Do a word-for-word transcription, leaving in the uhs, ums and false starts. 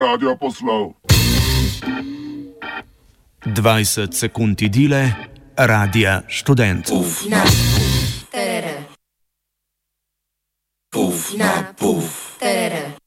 Radio poslal. dvajset sekund idile, Radia Študent. Puf, na, puf, terere. Puf, na, puf, terere.